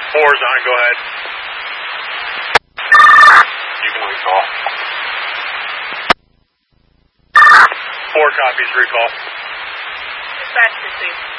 4's on, go ahead. You can recall. 4 copies, recall. Dispatch, please.